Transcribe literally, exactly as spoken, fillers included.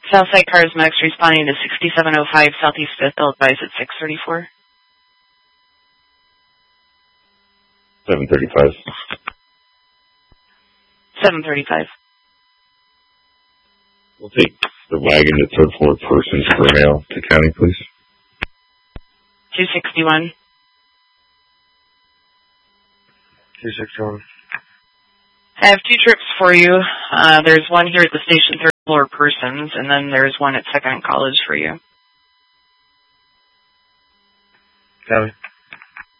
Southside Cosmex responding to sixty-seven oh five Southeast fifth, they'll advise at six thirty-four. seven thirty-five. seven thirty-five. We'll take the wagon to third floor persons for mail to county, please. two sixty-one. two sixty-one. I have two trips for you. Uh, there's one here at the station, third floor persons, and then there's one at Second College for you. Copy.